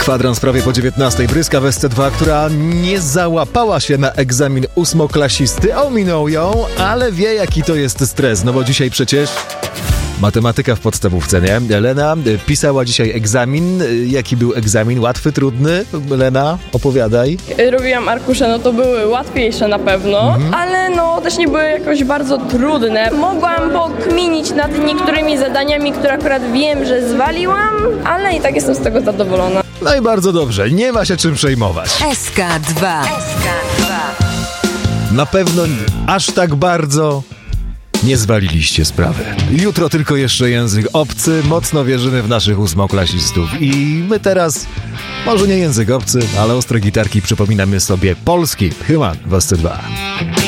Kwadrans prawie po 19. Bryska w SC2, która nie załapała się na egzamin ósmoklasisty, ominął ją, ale wie, jaki to jest stres, no bo dzisiaj przecież matematyka w podstawówce, nie? Lena pisała dzisiaj egzamin. Jaki był egzamin? Łatwy, trudny? Lena, opowiadaj. Robiłam arkusze, no to były łatwiejsze na pewno, ale no też nie były jakoś bardzo trudne. Mogłam pokminić nad niektórymi zadaniami, które akurat wiem, że zwaliłam, ale i tak jestem z tego zadowolona. No i bardzo dobrze, nie ma się czym przejmować. SK2. Na pewno aż tak bardzo nie zwaliliście sprawy. Jutro tylko jeszcze język obcy. Mocno wierzymy w naszych ósmoklasistów. I my teraz, może nie język obcy, ale ostre gitarki przypominamy sobie polski Human w SC2.